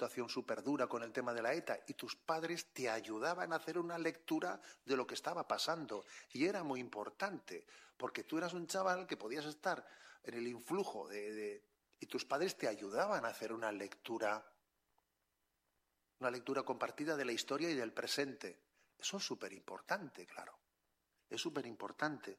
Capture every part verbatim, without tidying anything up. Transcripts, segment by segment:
situación súper dura con el tema de la ETA y tus padres te ayudaban a hacer una lectura de lo que estaba pasando. Y era muy importante, porque tú eras un chaval que podías estar en el influjo de, de, y tus padres te ayudaban a hacer una lectura, una lectura compartida de la historia y del presente. Eso es súper importante, claro. Es súper importante.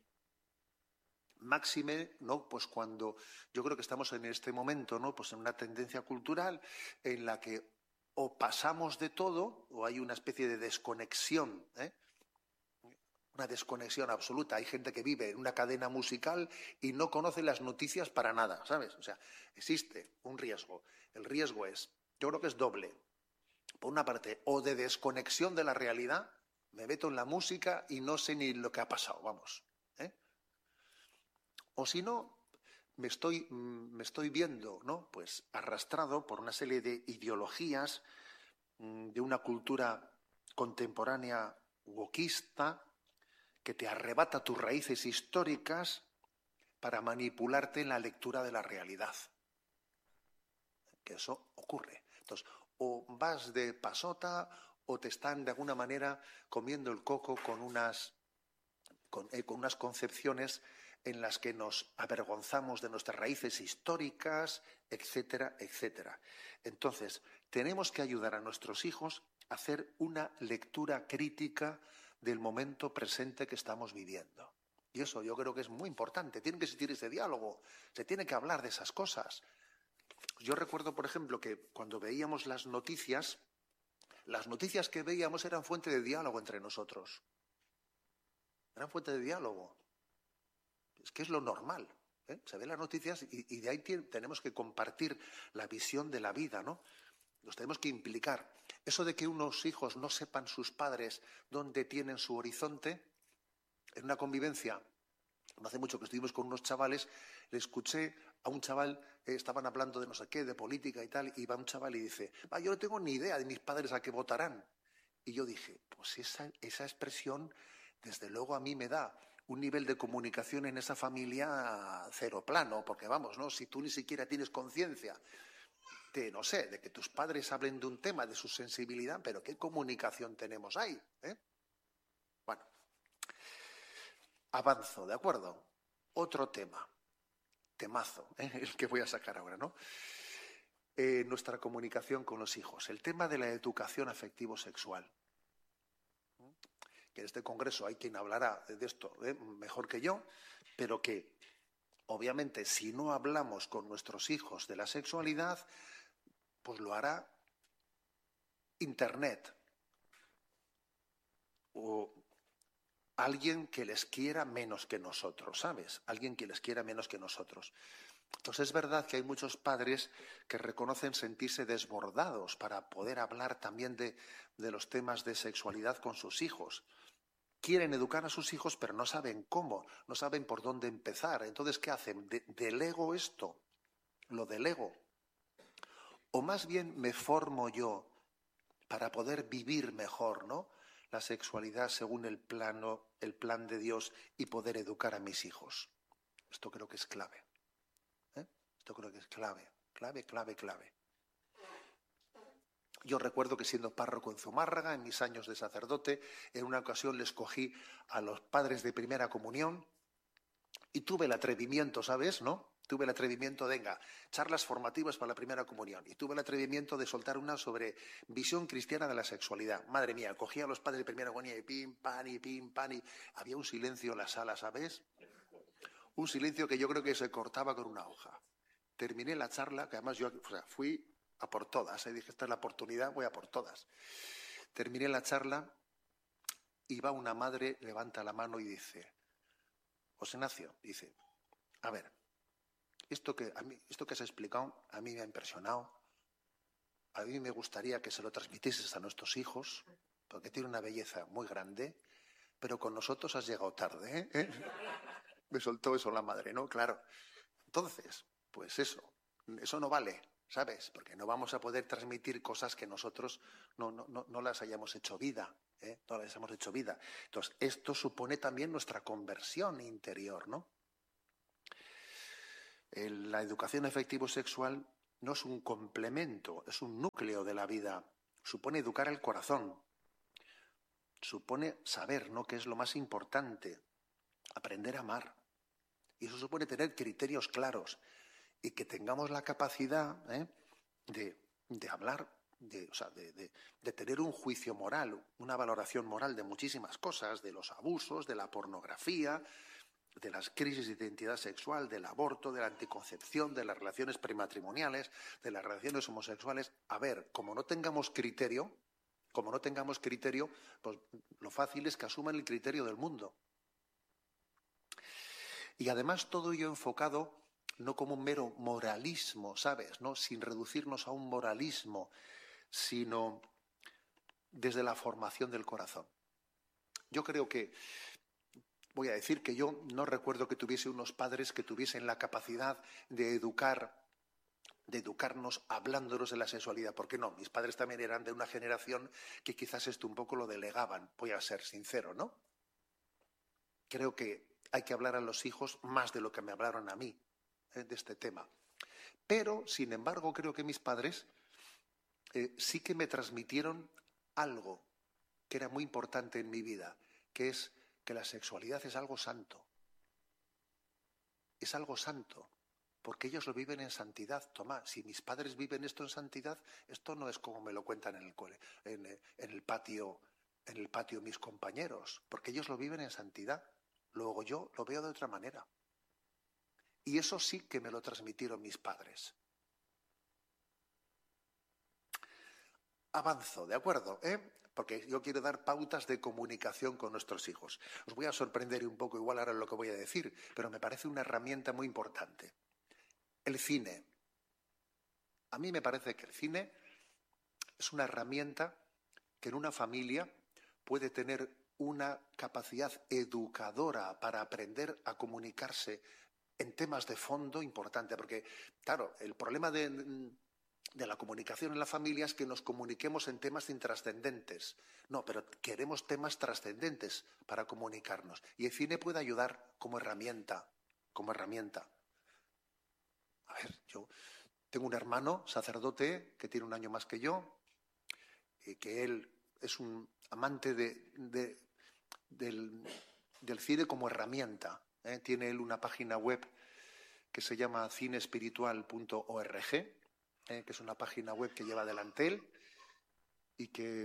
Máxime, ¿no? Pues cuando yo creo que estamos en este momento, ¿no? Pues en una tendencia cultural en la que o pasamos de todo o hay una especie de desconexión, ¿eh? Una desconexión absoluta. Hay gente que vive en una cadena musical y no conoce las noticias para nada, ¿sabes? O sea, existe un riesgo. El riesgo es, yo creo que es doble. Por una parte, o de desconexión de la realidad, me meto en la música y no sé ni lo que ha pasado, vamos. ¿eh? O si no, me estoy, me estoy viendo, ¿no? Pues arrastrado por una serie de ideologías de una cultura contemporánea wokista que te arrebata tus raíces históricas para manipularte en la lectura de la realidad. Que eso ocurre. Entonces, o vas de pasota o te están de alguna manera comiendo el coco con unas, con, eh, con unas concepciones en las que nos avergonzamos de nuestras raíces históricas, etcétera, etcétera. Entonces, tenemos que ayudar a nuestros hijos a hacer una lectura crítica del momento presente que estamos viviendo. Y eso yo creo que es muy importante. Tiene que existir ese diálogo. Se tiene que hablar de esas cosas. Yo recuerdo, por ejemplo, que cuando veíamos las noticias, las noticias que veíamos eran fuente de diálogo entre nosotros. Eran fuente de diálogo. Es que es lo normal. ¿eh? Se ven las noticias y, y de ahí tenemos que compartir la visión de la vida, ¿no? Nos tenemos que implicar. Eso de que unos hijos no sepan sus padres dónde tienen su horizonte, en una convivencia, no hace mucho que estuvimos con unos chavales, le escuché a un chaval, eh, estaban hablando de no sé qué, de política y tal, y va un chaval y dice, ah, yo no tengo ni idea de mis padres a qué votarán. Y yo dije, pues esa, esa expresión, desde luego a mí me da un nivel de comunicación en esa familia cero plano, porque vamos, ¿no? Si tú ni siquiera tienes conciencia de, no sé, de que tus padres hablen de un tema, de su sensibilidad, pero ¿qué comunicación tenemos ahí? ¿eh? Bueno, avanzo, ¿de acuerdo? Otro tema, temazo, ¿eh? el que voy a sacar ahora, ¿no? Eh, nuestra comunicación con los hijos, el tema de la educación afectivo-sexual. Que en este congreso hay quien hablará de esto ¿eh? mejor que yo, pero que obviamente si no hablamos con nuestros hijos de la sexualidad, pues lo hará Internet o alguien que les quiera menos que nosotros, ¿sabes? Alguien que les quiera menos que nosotros. Entonces es verdad que hay muchos padres que reconocen sentirse desbordados para poder hablar también de, de los temas de sexualidad con sus hijos. Quieren educar a sus hijos, pero no saben cómo, no saben por dónde empezar. Entonces, ¿qué hacen? De, delego esto, lo delego. O más bien me formo yo para poder vivir mejor, ¿no? La sexualidad según el plano, el plan de Dios y poder educar a mis hijos. Esto creo que es clave. ¿eh? Esto creo que es clave, clave, clave, clave. Yo recuerdo que siendo párroco en Zumárraga, en mis años de sacerdote, en una ocasión les cogí a los padres de primera comunión y tuve el atrevimiento, ¿sabes? ¿No? Tuve el atrevimiento de, venga, charlas formativas para la primera comunión. Y tuve el atrevimiento de soltar una sobre visión cristiana de la sexualidad. Madre mía, cogí a los padres de primera comunión y pim, pan, y pim, pan, y había un silencio en la sala, ¿sabes? Un silencio que yo creo que se cortaba con una hoja. Terminé la charla, que además yo o sea, fui a por todas. ¿eh? Dije, esta es la oportunidad, voy a por todas. Terminé la charla y va una madre, levanta la mano y dice, José Ignacio, dice, a ver, esto que, a mí, esto que has explicado a mí me ha impresionado. A mí me gustaría que se lo transmitieses a nuestros hijos, porque tiene una belleza muy grande, pero con nosotros has llegado tarde. ¿eh? Me soltó eso la madre, ¿no? Claro. Entonces, pues eso, eso no vale. ¿Sabes? Porque no vamos a poder transmitir cosas que nosotros no, no, no, no las hayamos hecho vida, ¿eh? no las hemos hecho vida. Entonces, esto supone también nuestra conversión interior, ¿no? El, la educación afectivo-sexual no es un complemento, es un núcleo de la vida. Supone educar el corazón, supone saber, ¿no?, qué es lo más importante, aprender a amar. Y eso supone tener criterios claros y que tengamos la capacidad ¿eh? de, de hablar, de, o sea, de, de, de tener un juicio moral, una valoración moral de muchísimas cosas, de los abusos, de la pornografía, de las crisis de identidad sexual, del aborto, de la anticoncepción, de las relaciones prematrimoniales, de las relaciones homosexuales. A ver, como no tengamos criterio, como no tengamos criterio, pues lo fácil es que asuman el criterio del mundo. Y además todo ello enfocado no como un mero moralismo, ¿sabes?, ¿no?, sin reducirnos a un moralismo, sino desde la formación del corazón. Yo creo que Voy a decir que yo no recuerdo que tuviese unos padres que tuviesen la capacidad de educar, de educarnos hablándonos de la sexualidad. ¿Por qué no? Mis padres también eran de una generación que quizás esto un poco lo delegaban, voy a ser sincero, ¿no? Creo que hay que hablar a los hijos más de lo que me hablaron a mí, ¿eh?, de este tema. Pero, sin embargo, creo que mis padres eh, sí que me transmitieron algo que era muy importante en mi vida, que es que la sexualidad es algo santo. Es algo santo, porque ellos lo viven en santidad. Tomás, si mis padres viven esto en santidad, esto no es como me lo cuentan en el, en, en el patio, en el patio mis compañeros, porque ellos lo viven en santidad. Luego yo lo veo de otra manera. Y eso sí que me lo transmitieron mis padres. Avanzo, ¿de acuerdo? ¿Eh? Porque yo quiero dar pautas de comunicación con nuestros hijos. Os voy a sorprender un poco igual ahora lo que voy a decir, pero me parece una herramienta muy importante. El cine. A mí me parece que el cine es una herramienta que en una familia puede tener una capacidad educadora para aprender a comunicarse en temas de fondo importante. Porque, claro, el problema de... de la comunicación en la familia es que nos comuniquemos en temas intrascendentes. No, pero queremos temas trascendentes para comunicarnos. Y el cine puede ayudar como herramienta, como herramienta. A ver, yo tengo un hermano sacerdote que tiene un año más que yo, y que él es un amante de, de, del, del cine como herramienta. ¿eh? Tiene él una página web que se llama cine espiritual punto org, Eh, que es una página web que lleva adelante él y que,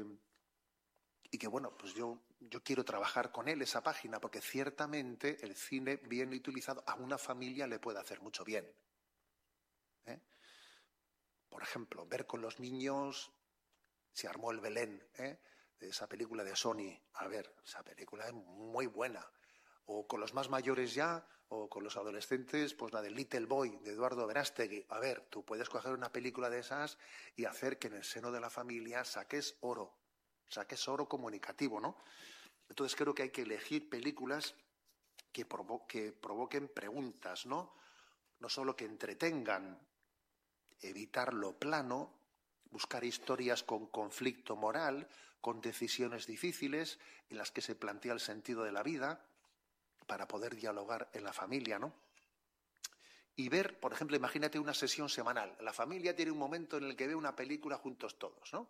y que bueno, pues yo, yo quiero trabajar con él esa página, porque ciertamente el cine bien utilizado a una familia le puede hacer mucho bien. ¿eh? Por ejemplo, ver con los niños Se armó el Belén, ¿eh? de esa película de Sony. A ver, esa película es muy buena. O con los más mayores ya, o con los adolescentes, pues la de Little Boy, de Eduardo Verástegui. A ver, tú puedes coger una película de esas y hacer que en el seno de la familia saques oro, saques oro comunicativo, ¿no? Entonces creo que hay que elegir películas que, provo- que provoquen preguntas, ¿no? No solo que entretengan, evitar lo plano, buscar historias con conflicto moral, con decisiones difíciles, en las que se plantea el sentido de la vida, para poder dialogar en la familia, ¿no? Y ver, por ejemplo, imagínate una sesión semanal. La familia tiene un momento en el que ve una película juntos todos, ¿no?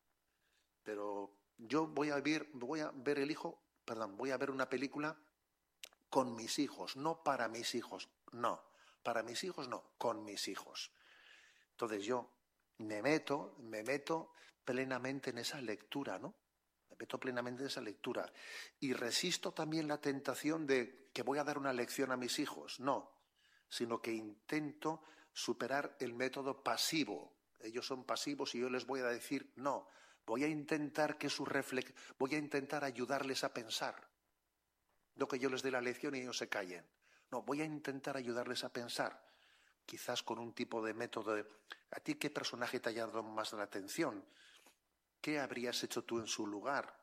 Pero yo voy a ver, voy a ver el hijo, perdón, voy a ver una película con mis hijos, no para mis hijos, no. Para mis hijos no, con mis hijos. Entonces yo me meto, me meto plenamente en esa lectura, ¿no? Me meto plenamente en esa lectura. Y resisto también la tentación de que voy a dar una lección a mis hijos. No, sino que intento superar el método pasivo. Ellos son pasivos y yo les voy a decir, no, voy a intentar que su reflex... voy a intentar ayudarles a pensar. No que yo les dé la lección y ellos se callen. No, voy a intentar ayudarles a pensar. Quizás con un tipo de método de... ¿A ti qué personaje te ha llamado más la atención? ¿Qué habrías hecho tú en su lugar?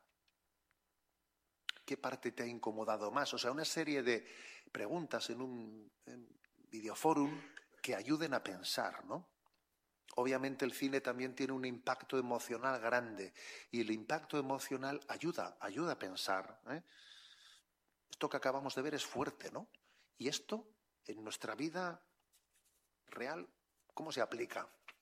¿Qué parte te ha incomodado más? O sea, una serie de preguntas en un en videoforum que ayuden a pensar, ¿no? Obviamente el cine también tiene un impacto emocional grande y el impacto emocional ayuda, ayuda a pensar. ¿eh? Esto que acabamos de ver es fuerte, ¿no? Y esto, en nuestra vida real, ¿cómo se aplica?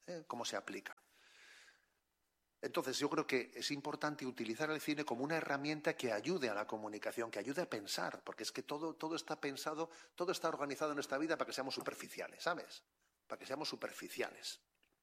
¿eh? Cómo se aplica. Entonces, yo creo que es importante utilizar el cine como una herramienta que ayude a la comunicación, que ayude a pensar, porque es que todo, todo está pensado, todo está organizado en nuestra vida para que seamos superficiales, ¿sabes? Para que seamos superficiales.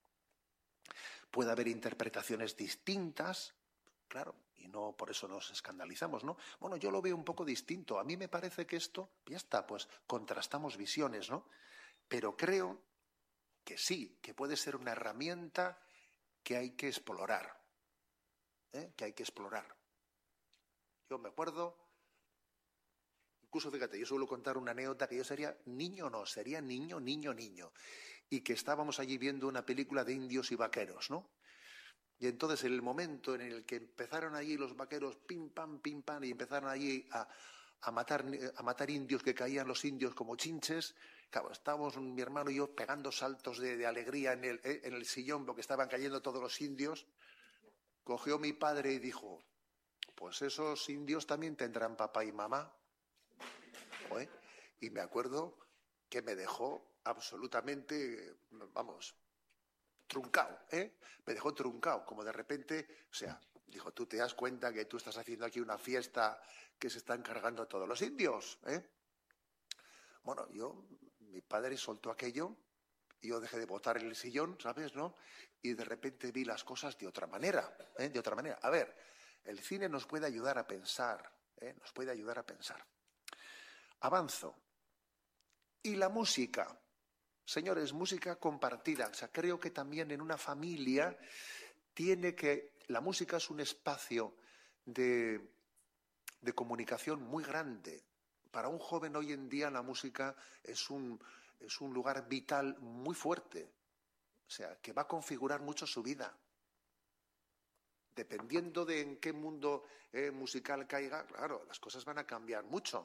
Puede haber interpretaciones distintas, claro, y no por eso nos escandalizamos, ¿no? Bueno, yo lo veo un poco distinto. A mí me parece que esto, ya está, pues contrastamos visiones, ¿no? Pero creo que sí, que puede ser una herramienta que hay que explorar, ¿eh? que hay que explorar. Yo me acuerdo, incluso fíjate, yo suelo contar una anécdota que yo sería niño, no, sería niño, niño, niño, y que estábamos allí viendo una película de indios y vaqueros, ¿no? Y entonces en el momento en el que empezaron allí los vaqueros, pim, pam, pim, pam, y empezaron allí a, a, matar, a matar indios, que caían los indios como chinches, claro, estábamos mi hermano y yo pegando saltos de, de alegría en el, eh, en el sillón porque estaban cayendo todos los indios. Cogió mi padre y dijo, pues esos indios también tendrán papá y mamá. ¿Eh? Y me acuerdo que me dejó absolutamente, vamos, truncado, ¿eh? Me dejó truncado, como de repente, o sea, dijo, tú te das cuenta que tú estás haciendo aquí una fiesta que se están cargando a todos los indios, ¿eh? Bueno, yo, mi padre soltó aquello, y yo dejé de botar en el sillón, ¿sabes, no? Y de repente vi las cosas de otra manera, ¿eh? De otra manera. A ver, el cine nos puede ayudar a pensar, ¿eh? Nos puede ayudar a pensar. Avanzo. Y la música. Señores, música compartida. O sea, creo que también en una familia tiene que... La música es un espacio de, de comunicación muy grande. Para un joven hoy en día la música es un, es un lugar vital muy fuerte. O sea, que va a configurar mucho su vida. Dependiendo de en qué mundo eh, musical caiga, claro, las cosas van a cambiar mucho.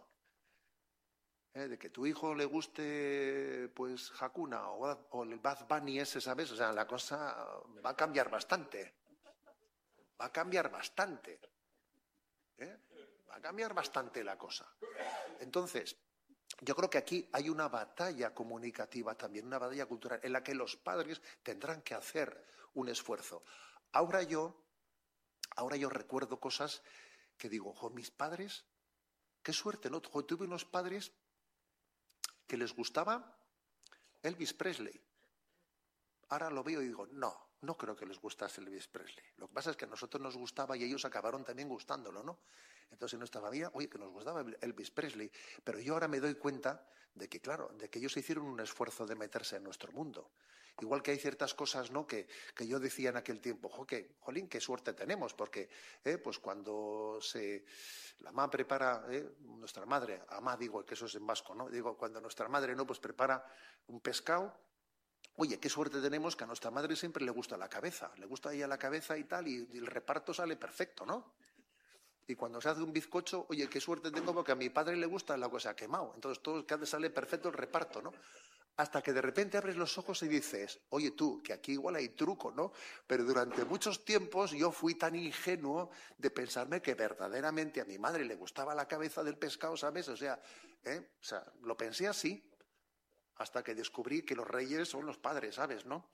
Eh, de que tu hijo le guste, pues, Hakuna o, o el Bad Bunny ese, ¿sabes? O sea, la cosa va a cambiar bastante. Va a cambiar bastante. ¿Eh? Va a cambiar bastante la cosa. Entonces, yo creo que aquí hay una batalla comunicativa también, una batalla cultural, en la que los padres tendrán que hacer un esfuerzo. Ahora yo, ahora yo recuerdo cosas que digo, jo, mis padres, qué suerte, ¿no? Jo, tuve unos padres que les gustaba Elvis Presley. Ahora lo veo y digo, no, no creo que les gustase Elvis Presley. Lo que pasa es que a nosotros nos gustaba y ellos acabaron también gustándolo, ¿no? Entonces en nuestra familia, oye, que nos gustaba Elvis Presley. Pero yo ahora me doy cuenta de que, claro, de que ellos hicieron un esfuerzo de meterse en nuestro mundo. Igual que hay ciertas cosas, ¿no?, que, que yo decía en aquel tiempo, jo, que, jolín, qué suerte tenemos, porque eh, pues cuando se, la mamá prepara, eh, nuestra madre, amá digo, que eso es en vasco, ¿no? Digo, cuando nuestra madre, ¿no?, pues prepara un pescado, oye, qué suerte tenemos que a nuestra madre siempre le gusta la cabeza, le gusta a ella la cabeza y tal, y, y el reparto sale perfecto, ¿no? Y cuando se hace un bizcocho, oye, qué suerte tengo porque a mi padre le gusta la cosa quemado. Entonces todo sale perfecto el reparto, ¿no? Hasta que de repente abres los ojos y dices, oye tú, que aquí igual hay truco, ¿no? Pero durante muchos tiempos yo fui tan ingenuo de pensarme que verdaderamente a mi madre le gustaba la cabeza del pescado, ¿sabes? O sea, ¿eh? O sea, lo pensé así, hasta que descubrí que los reyes son los padres, ¿sabes, no?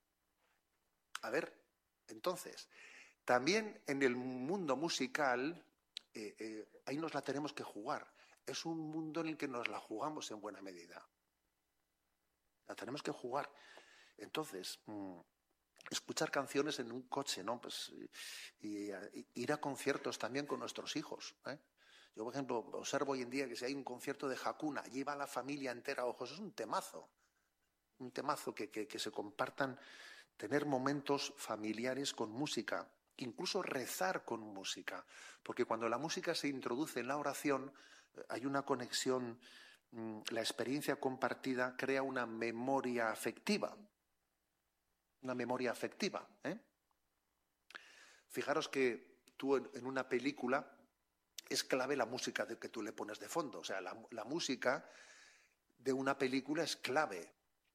A ver, entonces... También en el mundo musical, eh, eh, ahí nos la tenemos que jugar. Es un mundo en el que nos la jugamos en buena medida. La tenemos que jugar. Entonces, mmm, escuchar canciones en un coche, ¿no? Pues, y, y, ir a conciertos también con nuestros hijos, ¿eh? Yo, por ejemplo, observo hoy en día que si hay un concierto de Hakuna, allí va la familia entera, ojos, es un temazo. Un temazo que, que, que se compartan, tener momentos familiares con música. Incluso rezar con música, porque cuando la música se introduce en la oración hay una conexión, la experiencia compartida crea una memoria afectiva, una memoria afectiva, ¿eh? Fijaros que tú en una película es clave la música que tú le pones de fondo, o sea, la, la música de una película es clave.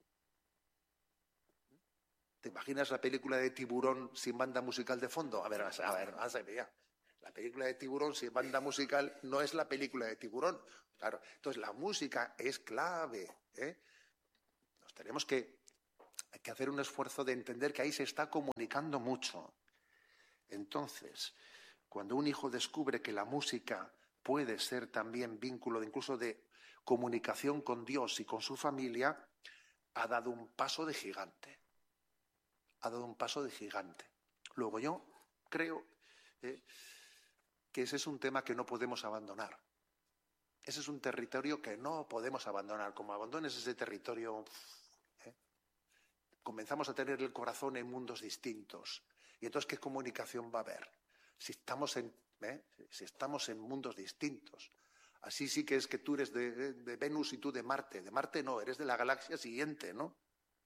¿Te imaginas la película de Tiburón sin banda musical de fondo? A ver, a ver, vamos a ver, ya. La película de Tiburón sin banda musical no es la película de Tiburón. Claro, entonces la música es clave, ¿eh? Nos tenemos que, que hacer un esfuerzo de entender que ahí se está comunicando mucho. Entonces, cuando un hijo descubre que la música puede ser también vínculo de, incluso de comunicación con Dios y con su familia, ha dado un paso de gigante. Ha dado un paso de gigante. Luego yo creo eh, que ese es un tema que no podemos abandonar. Ese es un territorio que no podemos abandonar. Como abandones ese territorio, ¿eh? comenzamos a tener el corazón en mundos distintos. ¿Y entonces qué comunicación va a haber? Si estamos en, ¿eh? si estamos en mundos distintos. Así sí que es que tú eres de, de Venus y tú de Marte. De Marte no, eres de la galaxia siguiente, ¿no?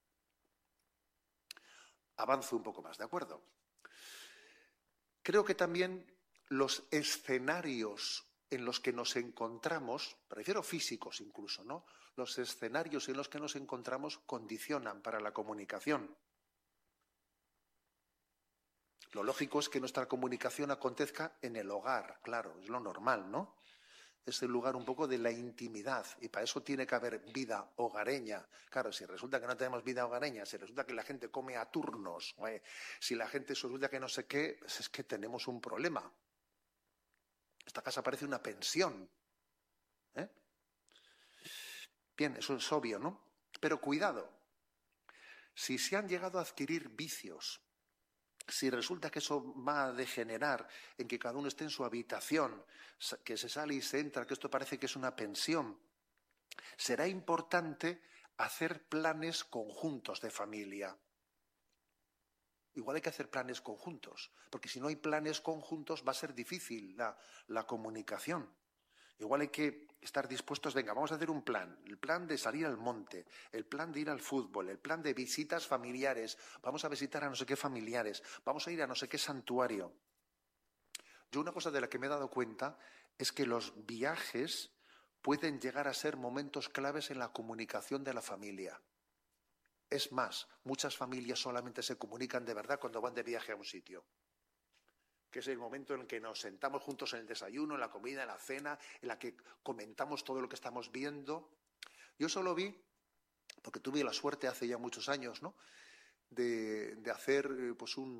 Avanzo un poco más, ¿de acuerdo? Creo que también los escenarios en los que nos encontramos, prefiero físicos incluso, ¿no? Los escenarios en los que nos encontramos condicionan para la comunicación. Lo lógico es que nuestra comunicación acontezca en el hogar, claro, es lo normal, ¿no? Es el lugar un poco de la intimidad y para eso tiene que haber vida hogareña. Claro, si resulta que no tenemos vida hogareña, si resulta que la gente come a turnos, eh, si la gente resulta que no sé qué, pues es que tenemos un problema. Esta casa parece una pensión. ¿eh? Bien, eso es obvio, ¿no? Pero cuidado, si se han llegado a adquirir vicios, si resulta que eso va a degenerar en que cada uno esté en su habitación, que se sale y se entra, que esto parece que es una pensión, será importante hacer planes conjuntos de familia. Igual hay que hacer planes conjuntos, porque si no hay planes conjuntos va a ser difícil la, la comunicación. Igual hay que estar dispuestos, venga, vamos a hacer un plan, el plan de salir al monte, el plan de ir al fútbol, el plan de visitas familiares, vamos a visitar a no sé qué familiares, vamos a ir a no sé qué santuario. Yo una cosa de la que me he dado cuenta es que los viajes pueden llegar a ser momentos claves en la comunicación de la familia. Es más, muchas familias solamente se comunican de verdad cuando van de viaje a un sitio. Que es el momento en el que nos sentamos juntos en el desayuno, en la comida, en la cena, en la que comentamos todo lo que estamos viendo. Yo solo vi, porque tuve la suerte hace ya muchos años, ¿no?, de, de hacer pues un,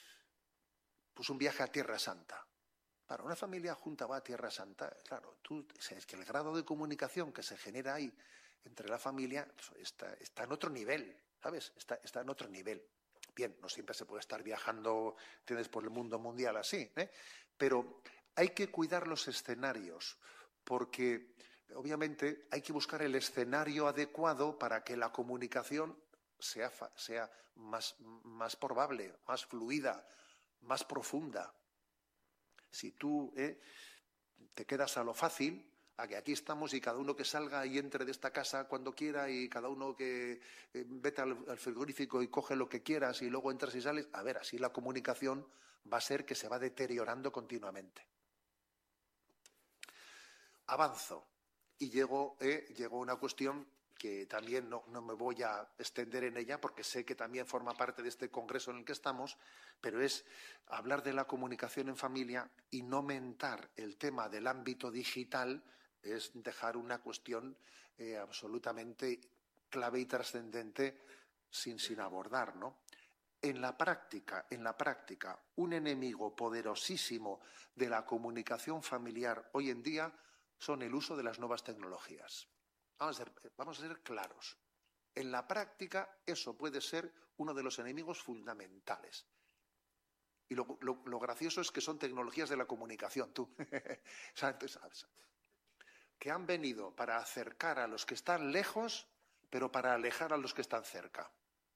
pues un viaje a Tierra Santa. Para una familia junta va a Tierra Santa, claro, tú, es que el grado de comunicación que se genera ahí entre la familia está, está en otro nivel, ¿sabes? Está, está en otro nivel. Bien, no siempre se puede estar viajando, tienes por el mundo mundial así, ¿eh? Pero hay que cuidar los escenarios, porque obviamente hay que buscar el escenario adecuado para que la comunicación sea, sea más, más probable, más fluida, más profunda. Si tú eh, te quedas a lo fácil, a que aquí estamos y cada uno que salga y entre de esta casa cuando quiera y cada uno que eh, vete al, al frigorífico y coge lo que quieras y luego entras y sales, a ver, así la comunicación va a ser que se va deteriorando continuamente. Avanzo y llego, eh, llego a una cuestión que también no, no me voy a extender en ella porque sé que también forma parte de este congreso en el que estamos, pero es hablar de la comunicación en familia y no mentar el tema del ámbito digital, es dejar una cuestión eh, absolutamente clave y trascendente sin, sin abordar, ¿no? En la práctica, en la práctica, un enemigo poderosísimo de la comunicación familiar hoy en día son el uso de las nuevas tecnologías. Vamos a ser, vamos a ser claros. En la práctica, eso puede ser uno de los enemigos fundamentales. Y lo, lo, lo gracioso es que son tecnologías de la comunicación, tú. ¿Sabes? Que han venido para acercar a los que están lejos, pero para alejar a los que están cerca.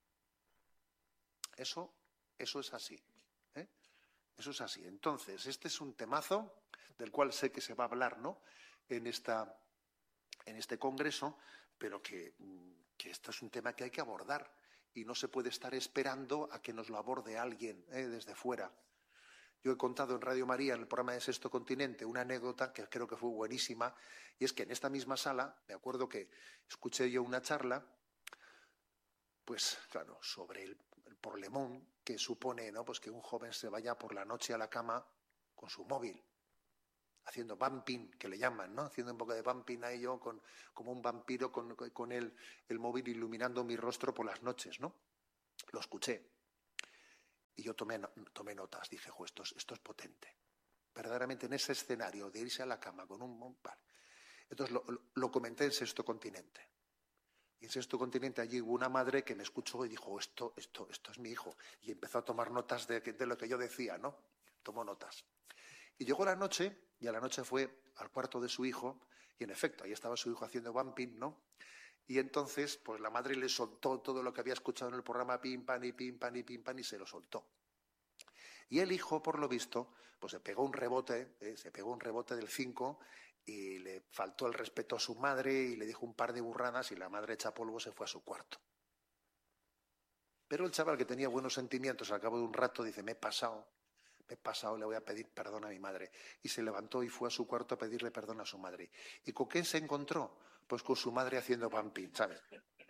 Eso, eso es así. ¿eh? Eso es así. Entonces, este es un temazo del cual sé que se va a hablar, ¿no?, en esta, en este congreso, pero que, que esto es un tema que hay que abordar y no se puede estar esperando a que nos lo aborde alguien ¿eh? desde fuera. Yo he contado en Radio María, en el programa de Sexto Continente, una anécdota que creo que fue buenísima, y es que en esta misma sala, me acuerdo que escuché yo una charla, pues claro, sobre el, el problemón que supone, ¿no?, pues que un joven se vaya por la noche a la cama con su móvil, haciendo bumping, que le llaman, ¿no? Haciendo un poco de bumping ahí yo, con, como un vampiro con, con el, el móvil iluminando mi rostro por las noches, ¿no? lo escuché. Y yo tomé, tomé notas, dije, jo, esto es, esto es potente. Verdaderamente en ese escenario de irse a la cama con un... un vale. Entonces lo, lo, lo comenté en Sexto Continente. Y en Sexto Continente allí hubo una madre que me escuchó y dijo, esto, esto, esto es mi hijo. Y empezó a tomar notas de, de lo que yo decía, ¿no? Tomó notas. Y llegó la noche, y a la noche fue al cuarto de su hijo, y en efecto, ahí estaba su hijo haciendo bumping, ¿no? Y entonces, pues la madre le soltó todo lo que había escuchado en el programa, pim, pam, y pim, pam, y pim, pam, y se lo soltó. Y el hijo, por lo visto, pues se pegó un rebote, ¿eh? se pegó un rebote del cinco y le faltó el respeto a su madre y le dijo un par de burradas y la madre hecha polvo se fue a su cuarto. Pero el chaval, que tenía buenos sentimientos, al cabo de un rato dice, me he pasado, me he pasado, le voy a pedir perdón a mi madre. Y se levantó y fue a su cuarto a pedirle perdón a su madre. ¿Y con qué se encontró? Pues con su madre haciendo pumping, ¿sabes?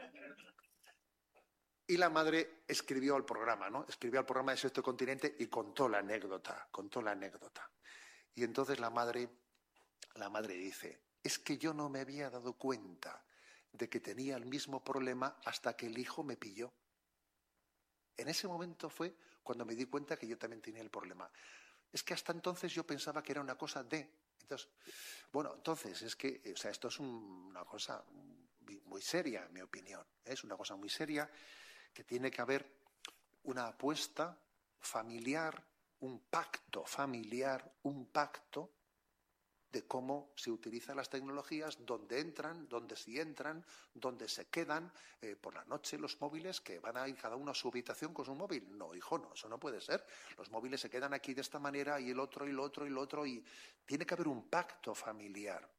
Y la madre escribió al programa, ¿no? Escribió al programa de Sexto Continente y contó la anécdota, contó la anécdota. Y entonces la madre, la madre dice, es que yo no me había dado cuenta de que tenía el mismo problema hasta que el hijo me pilló. En ese momento fue cuando me di cuenta que yo también tenía el problema. Es que hasta entonces yo pensaba que era una cosa de... Entonces, bueno, entonces es que, o sea, esto es un, una cosa muy seria, en mi opinión. ¿eh? Es una cosa muy seria, que tiene que haber una apuesta familiar, un pacto familiar, un pacto de cómo se utilizan las tecnologías, dónde entran, dónde sí entran, dónde se quedan. Eh, por la noche los móviles, que van a ir cada uno a su habitación con su móvil. No, hijo, no, eso no puede ser. Los móviles se quedan aquí de esta manera y el otro, y el otro, y el otro, y tiene que haber un pacto familiar.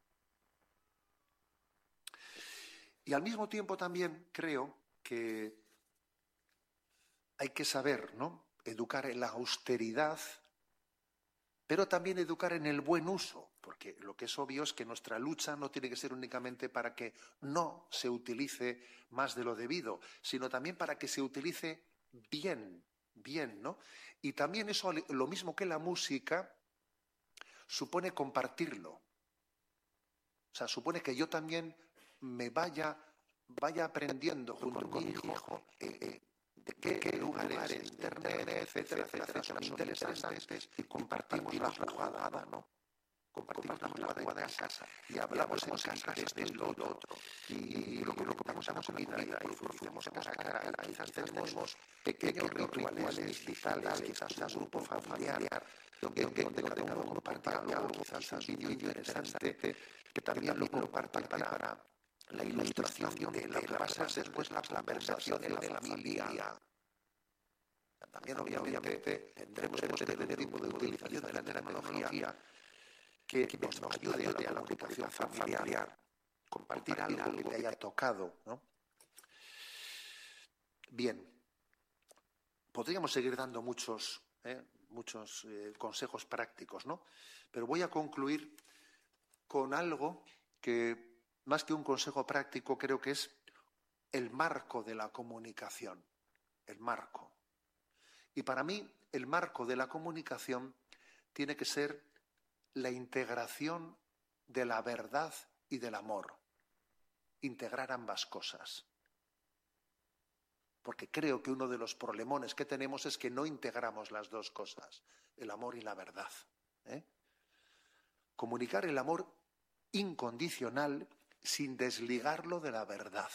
Y al mismo tiempo también creo que hay que saber, ¿no?, educar en la austeridad, pero también educar en el buen uso, porque lo que es obvio es que nuestra lucha no tiene que ser únicamente para que no se utilice más de lo debido, sino también para que se utilice bien, bien, ¿no? Y también eso, lo mismo que la música, supone compartirlo. O sea, supone que yo también me vaya, vaya aprendiendo junto con mi hijo eh, eh, de qué, qué lugares, internet, etcétera, etcétera, son interesantes, y compartimos la jugada, ¿no? Compartimos la jugada en casa y hablamos en casa de esto y lo otro. Y lo que lo comentamos en la comida y profundizamos en casa cara, quizás tenemos pequeños rituales digitales, quizás un grupo familiar, donde cada uno comparte algo, quizás un vídeo interesante, que también lo comparte para la ilustración de lo que pasa después, la conversación en la familia. También, obviamente, tendremos que tener tipo de utilización de la tecnología que nos, nos ayude a la comunicación familiar, compartir, compartir algo que te haya tocado, ¿no? Bien, podríamos seguir dando muchos, ¿eh? muchos eh, consejos prácticos, ¿no? Pero voy a concluir con algo que, más que un consejo práctico, creo que es el marco de la comunicación, el marco. Y para mí, el marco de la comunicación tiene que ser la integración de la verdad y del amor. Integrar ambas cosas. Porque creo que uno de los problemones que tenemos es que no integramos las dos cosas, el amor y la verdad. ¿eh? Comunicar el amor incondicional sin desligarlo de la verdad.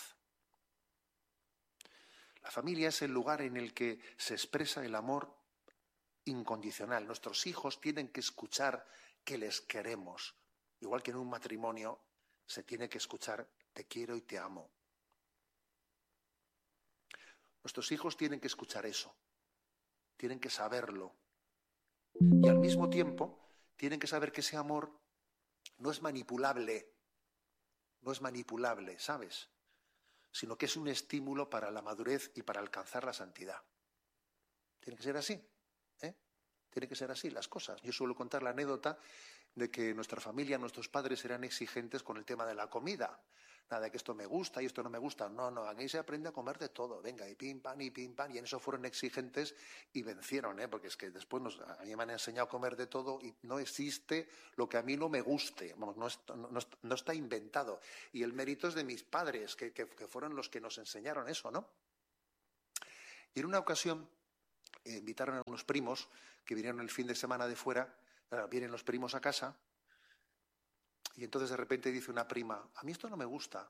La familia es el lugar en el que se expresa el amor incondicional. Nuestros hijos tienen que escuchar que les queremos. Igual que en un matrimonio se tiene que escuchar te quiero y te amo. Nuestros hijos tienen que escuchar eso. Tienen que saberlo. Y al mismo tiempo tienen que saber que ese amor no es manipulable. No es manipulable, ¿sabes? Sino que es un estímulo para la madurez y para alcanzar la santidad. Tiene que ser así. ¿eh? Tiene que ser así las cosas. Yo suelo contar la anécdota de que nuestra familia, nuestros padres eran exigentes con el tema de la comida. Nada, que esto me gusta y esto no me gusta. No, no, aquí se aprende a comer de todo. Venga, y pim, pam, y pim, pam. Y en eso fueron exigentes y vencieron, ¿eh? Porque es que después nos, a mí me han enseñado a comer de todo y no existe lo que a mí no me guste. Vamos, no, es, no, no está inventado. Y el mérito es de mis padres, que, que, que fueron los que nos enseñaron eso, ¿no? Y en una ocasión eh, invitaron a unos primos que vinieron el fin de semana de fuera, eh, vienen los primos a casa, y entonces de repente dice una prima, a mí esto no me gusta.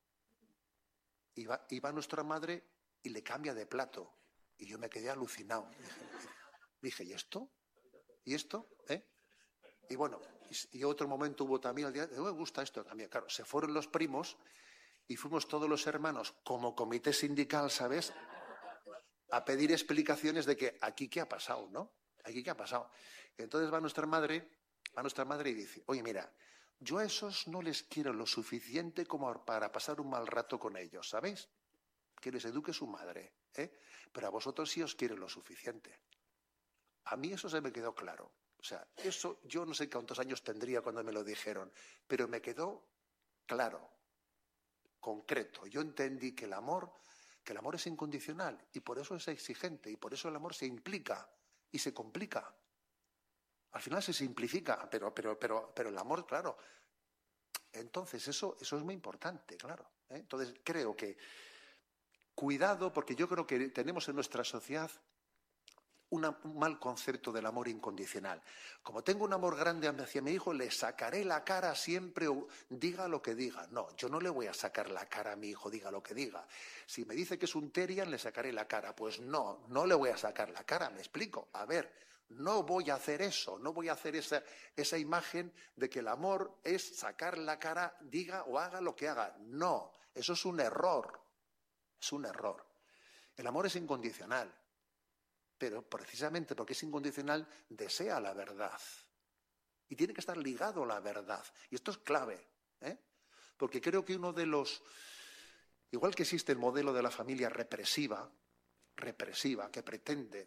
Y va, y va nuestra madre y le cambia de plato. Y yo me quedé alucinado. Dije, dije ¿y esto? ¿Y esto? ¿Eh? Y bueno, y, y otro momento hubo también, el día, no me gusta esto también. Claro, se fueron los primos y fuimos todos los hermanos, como comité sindical, ¿sabes?, a pedir explicaciones de que aquí qué ha pasado, ¿no? Aquí qué ha pasado. Y entonces va nuestra madre, va nuestra madre y dice, oye, mira, yo a esos no les quiero lo suficiente como para pasar un mal rato con ellos, ¿sabéis? Que les eduque su madre, ¿eh? Pero a vosotros sí os quiero lo suficiente. A mí eso se me quedó claro. O sea, eso yo no sé cuántos años tendría cuando me lo dijeron, pero me quedó claro, concreto. Yo entendí que el amor, que el amor es incondicional y por eso es exigente y por eso el amor se implica y se complica. Al final se simplifica, pero, pero, pero, pero el amor, claro. Entonces eso, eso es muy importante, claro, ¿eh? Entonces creo que cuidado, porque yo creo que tenemos en nuestra sociedad una, un mal concepto del amor incondicional. Como tengo un amor grande hacia mi hijo, le sacaré la cara siempre, diga lo que diga. No, yo no le voy a sacar la cara a mi hijo, diga lo que diga. Si me dice que es un terian, le sacaré la cara. Pues no, no le voy a sacar la cara, me explico. A ver, no voy a hacer eso, no voy a hacer esa, esa imagen de que el amor es sacar la cara, diga o haga lo que haga. No, eso es un error, es un error. El amor es incondicional. Pero precisamente porque es incondicional, desea la verdad. Y tiene que estar ligado a la verdad. Y esto es clave, ¿eh? Porque creo que uno de los... Igual que existe el modelo de la familia represiva, represiva, que pretende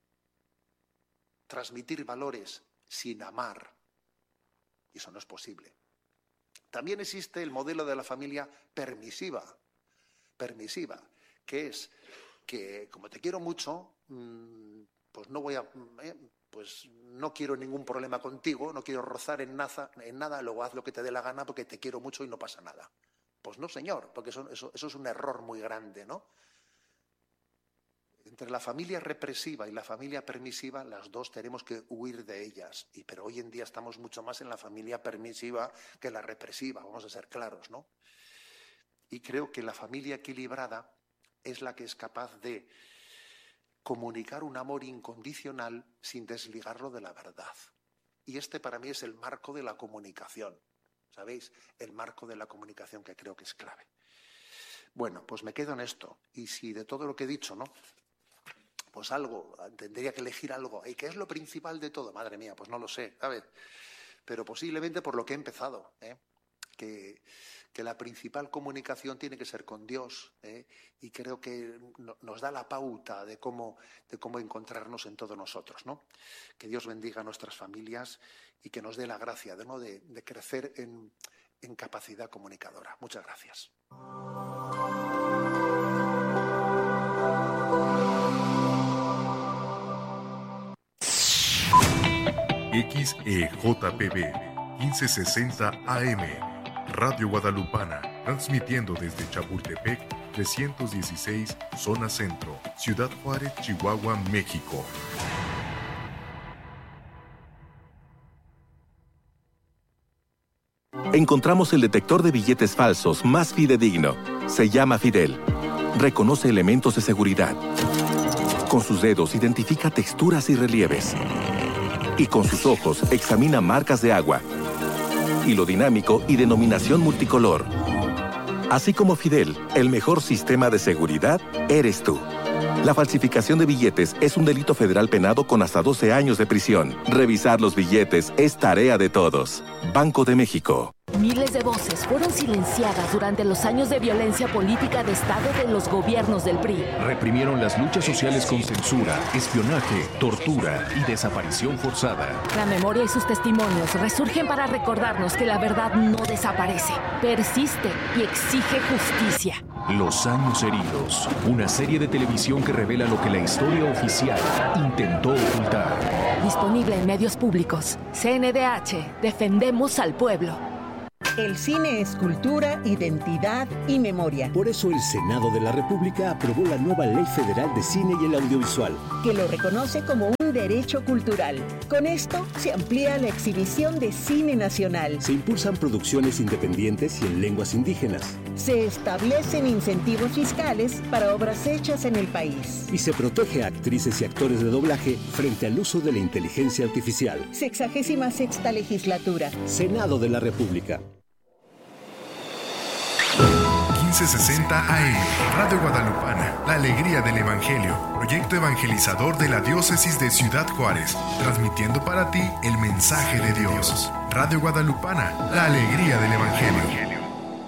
transmitir valores sin amar, y eso no es posible. También existe el modelo de la familia permisiva, permisiva, que es que como te quiero mucho, pues no voy a, eh, pues no quiero ningún problema contigo, no quiero rozar en nada, en nada, luego haz lo que te dé la gana porque te quiero mucho y no pasa nada. Pues no, señor, porque eso, eso, eso es un error muy grande, ¿no? Entre la familia represiva y la familia permisiva, las dos tenemos que huir de ellas. Y, pero hoy en día estamos mucho más en la familia permisiva que en la represiva, vamos a ser claros, ¿no? Y creo que la familia equilibrada es la que es capaz de comunicar un amor incondicional sin desligarlo de la verdad. Y este para mí es el marco de la comunicación, ¿sabéis? El marco de la comunicación que creo que es clave. Bueno, pues me quedo en esto. Y si de todo lo que he dicho, ¿no?, pues algo, tendría que elegir algo. ¿Y qué es lo principal de todo? Madre mía, pues no lo sé, ¿sabes? Pero posiblemente por lo que he empezado, ¿eh? Que, que la principal comunicación tiene que ser con Dios, ¿eh? Y creo que no, nos da la pauta de cómo, de cómo encontrarnos en todos nosotros, ¿no? Que Dios bendiga a nuestras familias y que nos dé la gracia de, ¿no? de, de crecer en, en capacidad comunicadora. Muchas gracias. X E J P B quince sesenta A M Radio Guadalupana, transmitiendo desde Chapultepec trescientos dieciséis, zona centro, Ciudad Juárez, Chihuahua, México. Encontramos el detector de billetes falsos más fidedigno. Se llama Fidel. Reconoce elementos de seguridad. Con sus dedos identifica texturas y relieves. Y con sus ojos examina marcas de agua, hilo dinámico y denominación multicolor. Así como Fidel, el mejor sistema de seguridad eres tú. La falsificación de billetes es un delito federal penado con hasta doce años de prisión. Revisar los billetes es tarea de todos. Banco de México. Miles de voces fueron silenciadas durante los años de violencia política de Estado de los gobiernos del P R I. Reprimieron las luchas sociales con censura, espionaje, tortura y desaparición forzada. La memoria y sus testimonios resurgen para recordarnos que la verdad no desaparece, persiste y exige justicia. Los años heridos, una serie de televisión que revela lo que la historia oficial intentó ocultar. Disponible en medios públicos. C N D H, defendemos al pueblo. El cine es cultura, identidad y memoria. Por eso el Senado de la República aprobó la nueva Ley Federal de Cine y el Audiovisual, que lo reconoce como un derecho cultural. Con esto se amplía la exhibición de cine nacional. Se impulsan producciones independientes y en lenguas indígenas. Se establecen incentivos fiscales para obras hechas en el país. Y se protege a actrices y actores de doblaje frente al uso de la inteligencia artificial. Sexagésima sexta legislatura. Senado de la República. quince sesenta A M, Radio Guadalupana, la alegría del Evangelio, proyecto evangelizador de la diócesis de Ciudad Juárez, transmitiendo para ti el mensaje de Dios. Radio Guadalupana, la alegría del Evangelio.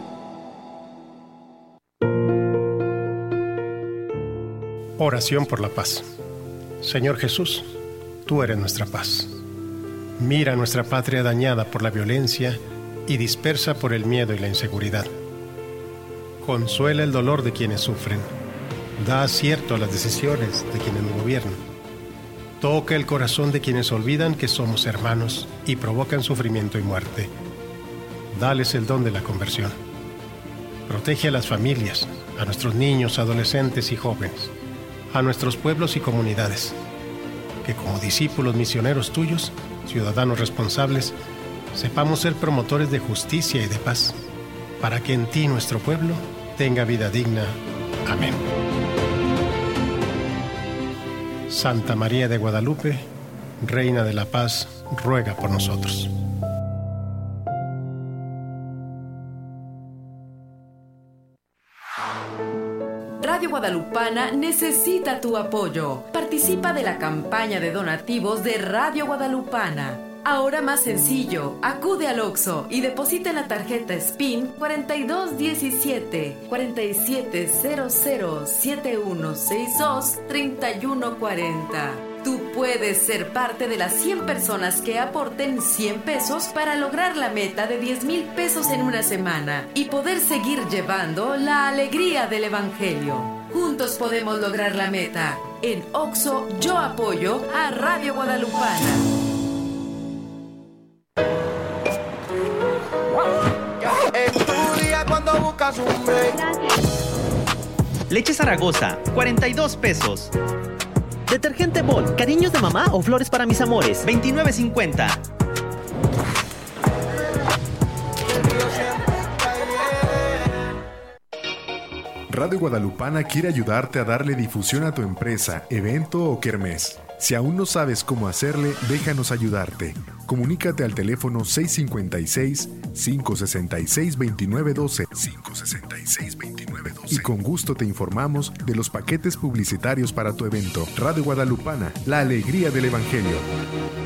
Oración por la paz. Señor Jesús, tú eres nuestra paz. Mira nuestra patria dañada por la violencia y dispersa por el miedo y la inseguridad. Consuela el dolor de quienes sufren. Da acierto a las decisiones de quienes nos gobiernan. Toca el corazón de quienes olvidan que somos hermanos y provocan sufrimiento y muerte. Dales el don de la conversión. Protege a las familias, a nuestros niños, adolescentes y jóvenes, a nuestros pueblos y comunidades. Que como discípulos misioneros tuyos, ciudadanos responsables, sepamos ser promotores de justicia y de paz, para que en ti nuestro pueblo tenga vida digna. Amén. Santa María de Guadalupe, Reina de la Paz, ruega por nosotros. Radio Guadalupana necesita tu apoyo. Participa de la campaña de donativos de Radio Guadalupana. Ahora más sencillo, acude al Oxxo y deposita en la tarjeta S P I N cuarenta y dos diecisiete, cuarenta y siete cero cero, setenta y uno sesenta y dos, treinta y uno cuarenta. Tú puedes ser parte de las cien personas que aporten cien pesos para lograr la meta de diez mil pesos en una semana y poder seguir llevando la alegría del Evangelio. Juntos podemos lograr la meta. En Oxxo yo apoyo a Radio Guadalupana. Leche Zaragoza, cuarenta y dos pesos. Detergente Bol, cariños de mamá o flores para mis amores, veintinueve cincuenta. Radio Guadalupana quiere ayudarte a darle difusión a tu empresa, evento o kermés. Si aún no sabes cómo hacerle, déjanos ayudarte. Comunícate al teléfono seis cinco seis, cinco seis seis, dos nueve uno dos, cinco seis seis, dos nueve uno dos, y con gusto te informamos de los paquetes publicitarios para tu evento. Radio Guadalupana, la alegría del Evangelio.